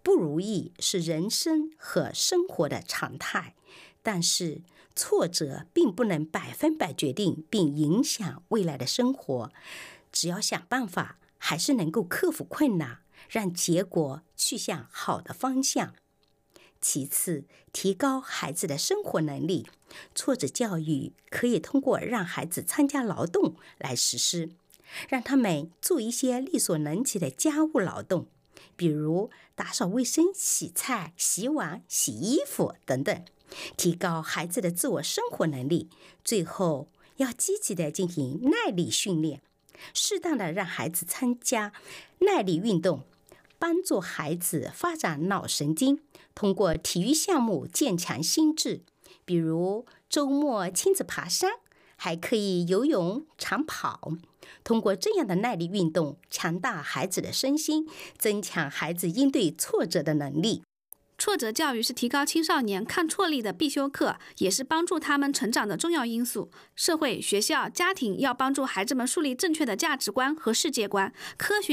不如意是人生和生活的常态，但是挫折并不能100%决定并影响未来的生活。只要想办法，还是能够克服困难，让结果去向好的方向。其次，提高孩子的生活能力。挫折教育可以通过让孩子参加劳动来实施，让他们做一些力所能及的家务劳动，比如打扫卫生、洗菜、洗碗、洗衣服等等，提高孩子的自我生活能力。最后，要积极地进行耐力训练，适当的让孩子参加耐力运动，帮助孩子发展脑神经，通过体育项目健强心智，比如周末亲子爬山，还可以游泳、长跑。通过这样的耐力运动，强大孩子的身心，增强孩子应对挫折的能力。 挫折教育是提高青少年抗挫力的必修课，也是帮助他们成长的重要因素。社会、学校、家庭要帮助孩子们树立正确的价值观和世界观。科学